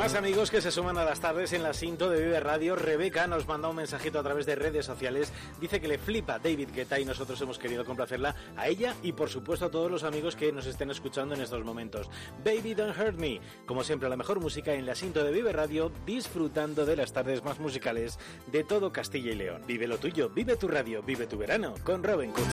Más amigos que se suman a las tardes en la Sinto de Vive Radio. Rebeca nos manda un mensajito a través de redes sociales. Dice que le flipa David Guetta y nosotros hemos querido complacerla a ella y por supuesto a todos los amigos que nos estén escuchando en estos momentos. Baby Don't Hurt Me. Como siempre, la mejor música en la Sinto de Vive Radio, disfrutando de las tardes más musicales de todo Castilla y León. Vive lo tuyo, vive tu radio, vive tu verano con Robin Coots.